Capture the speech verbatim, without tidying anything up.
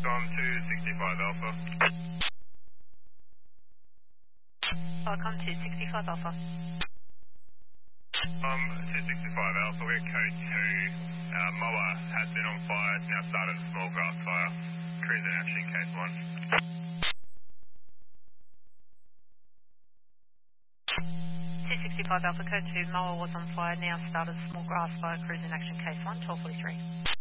Welcome to sixty-five Alpha. Welcome to sixty-five Alpha. Um, to sixty-five Alpha, we're code two. Uh, mower has been on fire, it's now started a small grass fire. Cruise in action, case one. two sixty-five Alpha, code two, mower was on fire, now started small grass fire, cruise in action, case one, twelve forty-three.